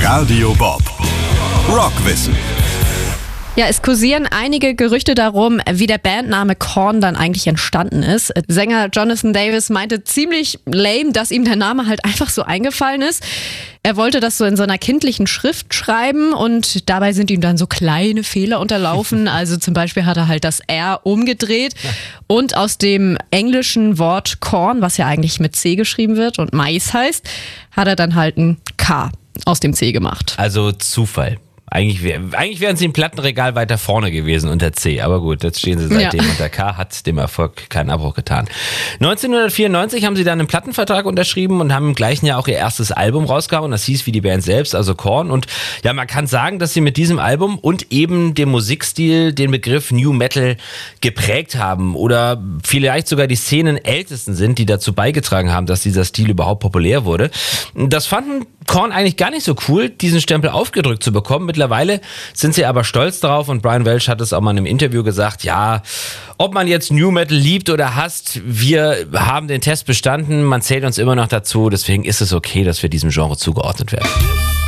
Radio Bob. Rockwissen. Ja, es kursieren einige Gerüchte darum, wie der Bandname Korn dann eigentlich entstanden ist. Sänger Jonathan Davis meinte ziemlich lame, dass ihm der Name halt einfach so eingefallen ist. Er wollte das so in so einer kindlichen Schrift schreiben und dabei sind ihm dann so kleine Fehler unterlaufen. Also zum Beispiel hat er halt das R umgedreht und aus dem englischen Wort Corn, was ja eigentlich mit C geschrieben wird und Mais heißt, hat er dann halt ein K aus dem C gemacht. Also Zufall. Eigentlich wären sie im Plattenregal weiter vorne gewesen unter C, aber gut, jetzt stehen sie seitdem unter K, hat dem Erfolg keinen Abbruch getan. 1994 haben sie dann einen Plattenvertrag unterschrieben und haben im gleichen Jahr auch ihr erstes Album rausgehauen, das hieß wie die Band selbst, also Korn. Und ja, man kann sagen, dass sie mit diesem Album und eben dem Musikstil den Begriff New Metal geprägt haben oder vielleicht sogar die Szenenältesten sind, die dazu beigetragen haben, dass dieser Stil überhaupt populär wurde. Das fanden Korn eigentlich gar nicht so cool, diesen Stempel aufgedrückt zu bekommen. Mittlerweile sind sie aber stolz darauf und Brian Welch hat es auch mal in einem Interview gesagt, ja, ob man jetzt New Metal liebt oder hasst, wir haben den Test bestanden, man zählt uns immer noch dazu, deswegen ist es okay, dass wir diesem Genre zugeordnet werden.